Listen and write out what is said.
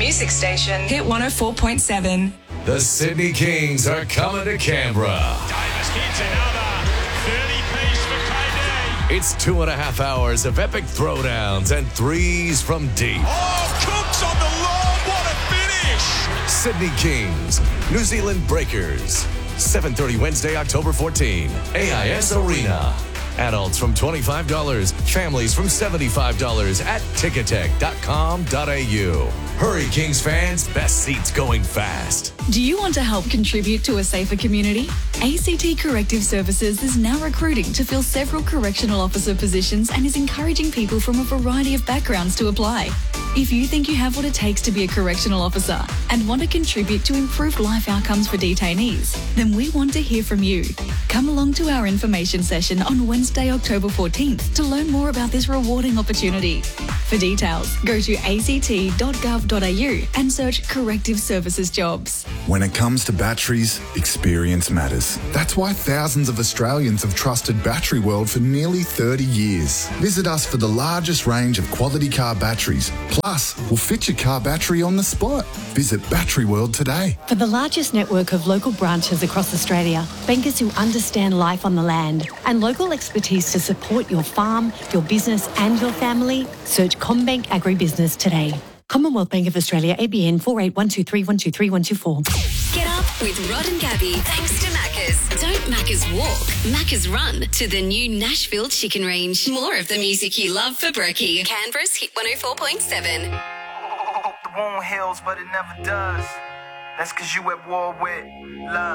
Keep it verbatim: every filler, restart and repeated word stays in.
music station, Hit one oh four point seven. The Sydney Kings are coming to Canberra. Davis hits another thirty piece for K D. It's two and a half hours of epic throwdowns and threes from deep. Oh, Cook's on the lawn. What a finish. Sydney Kings, New Zealand Breakers. seven thirty Wednesday, October fourteenth. A I S Arena. Adults from twenty-five dollars, families from seventy-five dollars at ticketek dot com dot a u. Hurry, Kings fans, best seats going fast. Do you want to help contribute to a safer community? A C T Corrective Services is now recruiting to fill several correctional officer positions and is encouraging people from a variety of backgrounds to apply. If you think you have what it takes to be a correctional officer and want to contribute to improved life outcomes for detainees, then we want to hear from you. Come along to our information session on Wednesday, October fourteenth to learn more about this rewarding opportunity. For details, go to a c t dot gov dot a u and search Corrective Services Jobs. When it comes to batteries, experience matters. That's why thousands of Australians have trusted Battery World for nearly thirty years. Visit us for the largest range of quality car batteries. Plus, we'll fit your car battery on the spot. Visit Battery World today. For the largest network of local branches across Australia, bankers who understand life on the land, and local expertise to support your farm, your business and your family, search CommBank Agribusiness today. Commonwealth Bank of Australia, A B N four eight one two three one two three one two four. Get up with Rod and Gabby thanks to Macca's. Don't Macca's walk, Macca's run to the new Nashville Chicken Range. More of the music you love for brekkie. Canberra's Hit one oh four point seven. Hope the wound heals, but it never does. That's cause you at war with love.